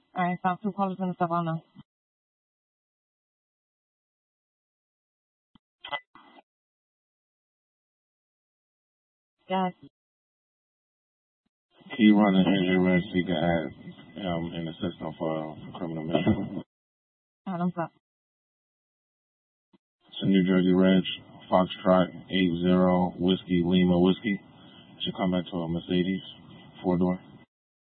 All right, stop 2 callers and stuff. I don't know. Guys, Can you run an injury reg so you can add him in the system for criminal mischief? I'm sorry. It's a New Jersey Reg, Foxtrot 80 Whiskey Lima Whiskey. It should come back to a Mercedes 4-door.